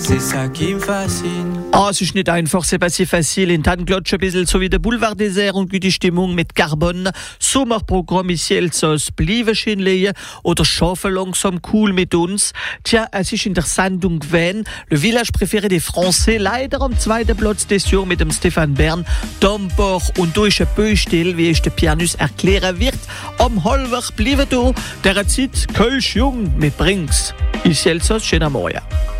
c'est ça qui me fascine. Es ist nicht einfach, c'est pas si facile. In Tannglotsch ein bisschen so wie der Boulevard Désert und gute Stimmung mit Carbon. Sommerprogramm ist Elsass, bleiben schön lehen oder schaffen langsam cool mit uns. Tja, es ist in der Sendung gewesen, le village préféré des Français, leider am zweiten Platz des Jahres mit dem Stefan Bern, Dombach. Und da ist ein peu still, wie es der Pianist erklären wird. Am Halbwerk bleiben da, der Zeit Kölsch Jung mit Brinks. Ist Elsass schön am Morgen.